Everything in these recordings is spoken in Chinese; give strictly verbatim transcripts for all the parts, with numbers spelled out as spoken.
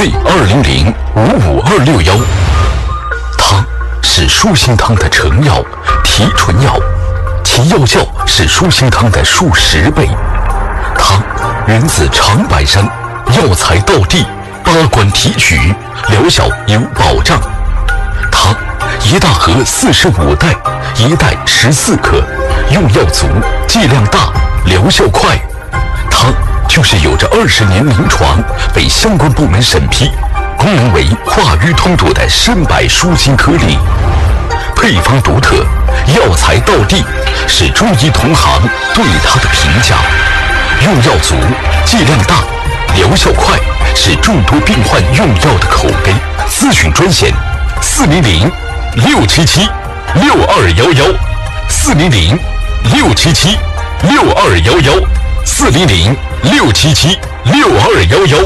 Z 二零零五五二六幺。它是舒心汤的成药、提纯药，其药效是舒心汤的数十倍。它源自长白山，药材到地，八关提取，疗效有保障。它一大盒四十五袋，一袋十四克，用药足，剂量大，疗效快。它就是有着二十年临床，被相关部门审批，功能为化瘀通堵的参柏舒心颗粒。配方独特，药材到地，是中医同行对它的评价。用药足，剂量大，疗效快，是众多病患用药的口碑。咨询专线：四零零六七七六二幺幺，四零零六七七六二幺幺，四零零六七七六二幺幺。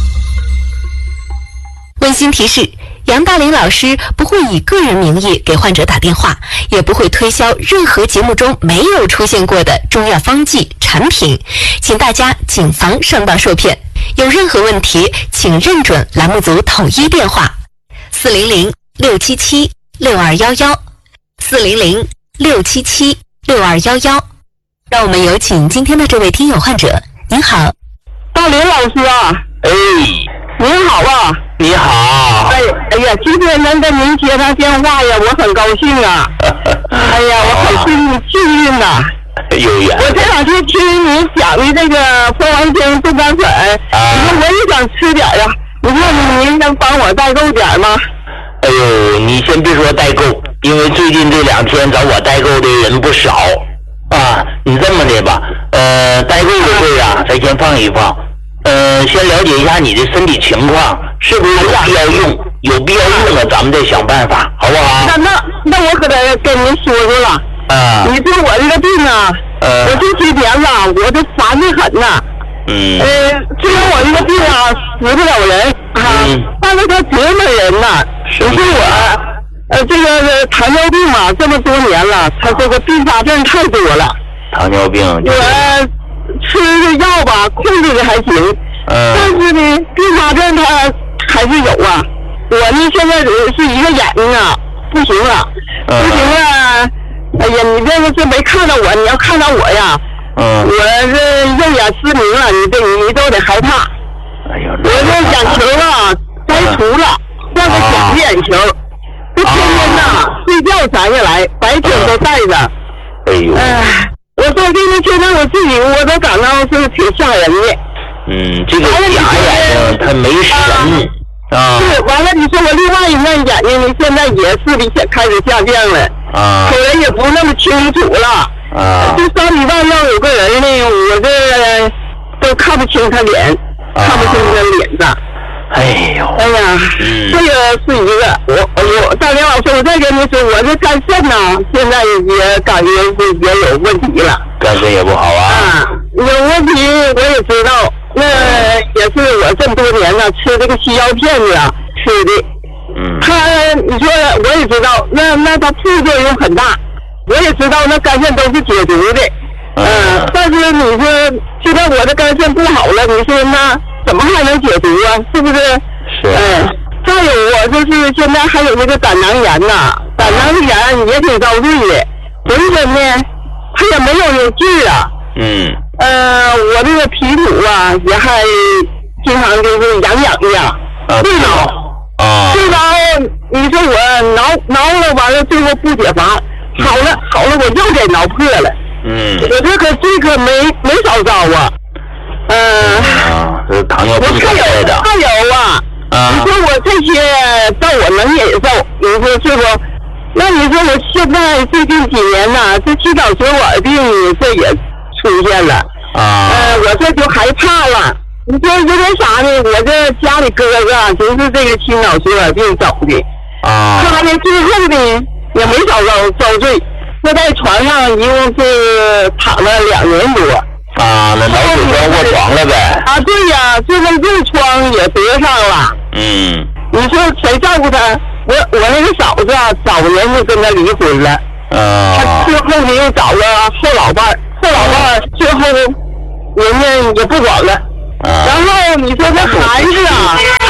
温馨提示：杨大林老师不会以个人名义给患者打电话，也不会推销任何节目中没有出现过的中药方剂产品，请大家谨防上当受骗。有任何问题，请认准栏目组统一电话：四零零六七七六二幺幺，四零零六七七六二幺幺。让我们有请今天的这位听友患者。您好， 大林老师啊。 哎， 您好啊。 你好。 哎哎呀，今天能跟您接上电话呀，我很高兴啊。哎呀，我很幸幸运呐。 有缘。 我这两天听您讲的这个蜂王精冻干粉， 啊， 你说我也想吃点呀，你看您能帮我代购点吗？ 哎呦，你先别说代购，因为最近这两天找我代购的人不少啊。你这么的吧，呃，代购的事啊，咱先放一放。呃，先了解一下你的身体情况，是不是有必要用？有必要用了，咱们再想办法，好不好？ 那那那我可得跟您说说了。 啊。 你说我这个病啊， 呃， 我这几年了，我这烦的很呐。 嗯。 呃，虽然我这个病啊死不了人啊， 嗯， 但是它折磨人呐。 是你说我，呃，这个糖尿病嘛，这么多年了，它这个并发症太多了。 糖尿病。 我吃的药吧，控制的还行。 嗯。 但是呢，并发症它还是有啊。我呢，现在是一个眼睛啊，不行了，不行了。哎呀，你这个是没看到我，你要看到我呀， 嗯， 我这肉眼失明了，你这你都得害怕。 哎呦， 我这眼球啊摘除了，换个假的眼球，这天天呐睡觉摘下来，白天都戴着。 哎呦， 哎，我说这个现在我自己我都感到是挺吓人的。 嗯，这个假眼睛它没神啊。 是，完了你说我另外一面眼睛呢，现在也视力开始下降了。 啊， 可能也不那么清楚了。 啊， 这山里外要有个人呢，我这都看不清他脸， 啊、 看不清他脸子。 哎呦， 哎呀， 嗯、 这个是一个，我我大林老师，我再跟你说，我这肝肾呐，现在也感觉是也有问题了。 肝肾也不好啊。 啊，有问题我也知道，那也是我这么多年了吃这个西药片子啊吃的。 嗯， 他你说我也知道，那那它副作用很大，我也知道那肝肾都是解毒的，嗯、呃，但是你说现在我的肝肾不好了，你说那怎么还能解毒啊？是不是？ 是。 嗯、呃，再有我就是现在还有那个胆囊炎呐，胆囊炎也挺遭罪的，本身呢它也没有有劲啊。 嗯。 呃，我这个皮肤啊也还经常就是痒痒的呀，对挠。 啊， 这挠，你说我挠挠了，完了最后不解乏，好了好了，我又给挠破了。 嗯， 我这可这可没没少招啊。呃， 啊，这糖尿病还有的。 还有啊， 啊， 你说我这些药我能忍受，你说是不？那你说我现在最近几年呐、啊，这气管血管病这也出现了。 啊， 呃，我这就害怕了。你说因为啥呢？我这家里哥哥就是这个心脑血管病走的， 啊， 他呢最后呢也没少遭遭罪，他在床上一共是躺了两年多。 啊，那脑血栓卧床了呗？ 啊，对呀，这个褥疮也得上了。 嗯， 你说谁照顾他？我我那个嫂子啊，早年就跟他离婚了。 啊， 他最后呢又找了后老伴儿，后老伴儿最后人家也不管了。 啊， 然后你说这孩子啊，他也没有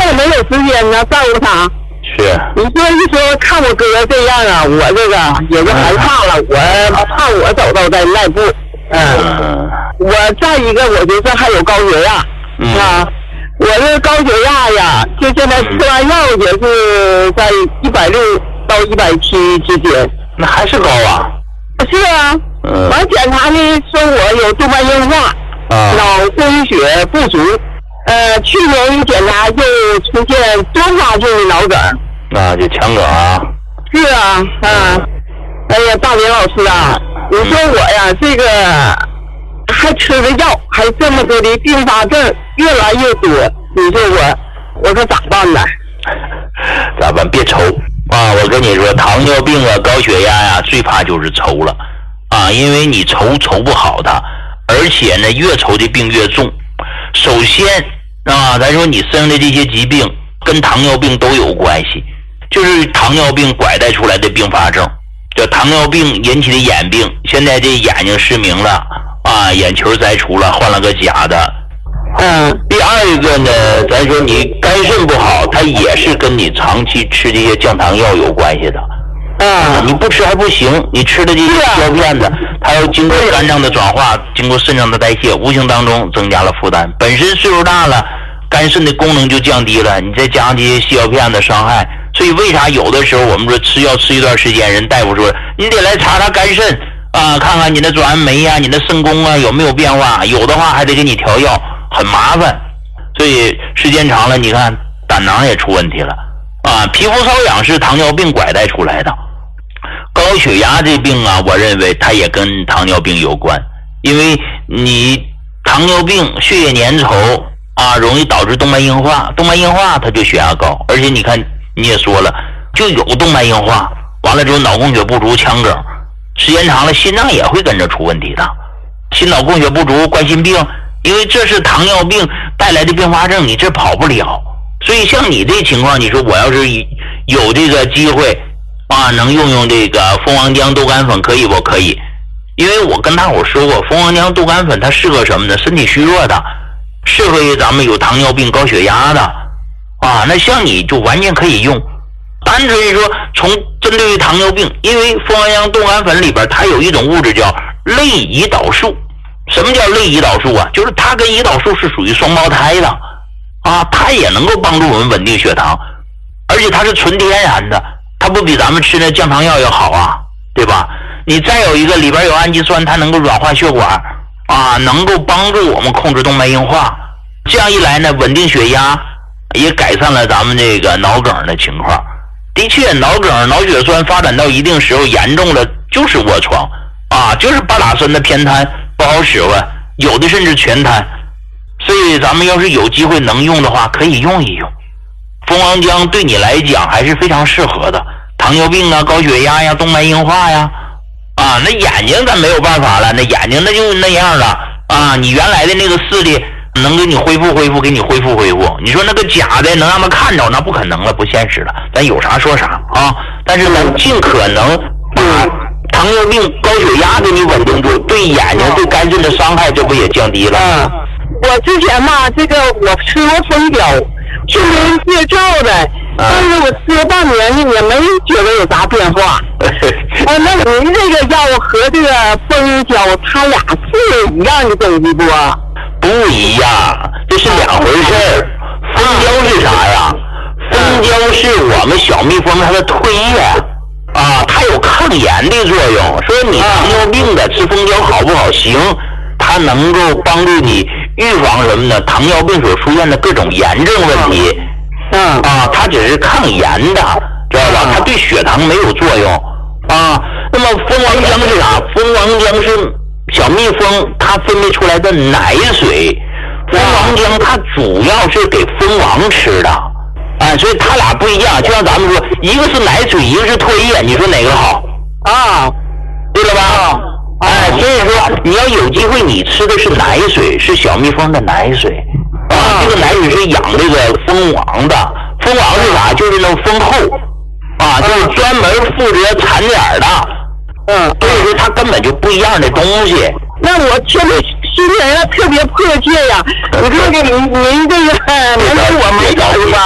时间呢照顾他。 是。 你说一说看我哥这样啊，我这个也就害怕了，我怕我走到在那步。嗯。我再一个，我就是还有高血压。嗯。啊，我这高血压呀，就现在吃完药也是在一百六到一百七之间。 那还是高啊。 是啊。嗯。完检查呢，说我有动脉硬化。啊。脑供血不足。呃，去年一检查就出现多发性的脑梗， 那就强梗啊。 是啊，啊，哎呀，大林老师啊，你说我呀，这个还吃着药，还这么多的并发症越来越多，你说我，我可咋办呢？ 咋办？别愁啊！我跟你说，糖尿病啊、高血压呀、啊，最怕就是愁了啊，因为你愁愁不好它，而且呢，越愁的病越重。首先。啊，咱说你生的这些疾病跟糖尿病都有关系，就是糖尿病拐带出来的并发症，叫糖尿病引起的眼病，现在这眼睛失明了啊，眼球摘除了，换了个假的。嗯，第二一个呢，咱说你肝肾不好，它也是跟你长期吃这些降糖药有关系的。啊，你不吃还不行，你吃的这些胶片子，它要经过肝脏的转化，经过肾脏的代谢，无形当中增加了负担。本身岁数大了，肝肾的功能就降低了，你再加上这些细胶片的伤害，所以为啥有的时候我们说吃药吃一段时间，人大夫说你得来查查肝肾啊，看看你的转氨酶啊，你的肾功啊有没有变化，有的话还得给你调药，很麻烦。所以时间长了，你看胆囊也出问题了啊，皮肤瘙痒是糖尿病拐带出来的。高血压这病啊，我认为它也跟糖尿病有关，因为你糖尿病血液粘稠啊，容易导致动脉硬化，动脉硬化它就血压高，而且你看你也说了，就有动脉硬化，完了之后脑供血不足、强梗，时间长了心脏也会跟着出问题的，心脑供血不足、冠心病，因为这是糖尿病带来的并发症，你这跑不了。所以像你这情况，你说我要是有这个机会啊，能用用这个蜂王浆豆苷粉可以不？可以，因为我跟大伙说过，蜂王浆豆苷粉它适合什么呢？身体虚弱的，适合于咱们有糖尿病、高血压的啊。那像你就完全可以用。单纯说从针对于糖尿病，因为蜂王浆豆苷粉里边它有一种物质叫类胰岛素。什么叫类胰岛素啊？就是它跟胰岛素是属于双胞胎的啊，它也能够帮助我们稳定血糖，而且它是纯天然的。它不比咱们吃的降糖药要好啊，对吧？你再有一个里边有氨基酸，它能够软化血管啊，能够帮助我们控制动脉硬化。这样一来呢，稳定血压，也改善了咱们这个脑梗的情况。的确，脑梗、脑血栓发展到一定时候严重了，就是卧床啊，就是半拉身的偏瘫，不好使唤，有的甚至全瘫。所以咱们要是有机会能用的话，可以用一用。蜂王浆对你来讲还是非常适合的，糖尿病啊、高血压呀、动脉硬化呀，啊，那眼睛咱没有办法了，那眼睛那就那样了啊，你原来的那个视力能给你恢复恢复，给你恢复恢复。你说那个假的能让他们看着，那不可能了，不现实了。咱有啥说啥啊，但是咱尽可能把糖尿病、高血压给你稳定住，对眼睛、对肝肾的伤害，这不也降低了？ 嗯，我之前嘛，这个我吃过蜂胶。去年介绍的，但是我吃了半年呢，也没觉得有啥变化。啊，那您这个药和这个蜂胶，它俩是一样的东西不？ 不一样，这是两回事儿。蜂胶是啥呀？蜂胶是我们小蜜蜂它的唾液啊，它有抗炎的作用。说你糖尿病的吃蜂胶好不好？行，它能够帮助你预防什么呢？糖尿病所出现的各种炎症问题。嗯啊，它只是抗炎的，知道吧？它对血糖没有作用啊。那么蜂王浆是啥？蜂王浆是小蜜蜂它分泌出来的奶水。蜂王浆它主要是给蜂王吃的，啊，所以它俩不一样。就像咱们说，一个是奶水，一个是唾液，你说哪个好？啊，对了吧？哎，所以说你要有机会，你吃的是奶水，是小蜜蜂的奶水啊。这个奶水是养这个蜂王的，蜂王是啥？就是那蜂后啊，就是专门负责产点的。嗯，所以说它根本就不一样的东西。 那我现在心里特别迫切呀！你说给您您这个能给我买点吧？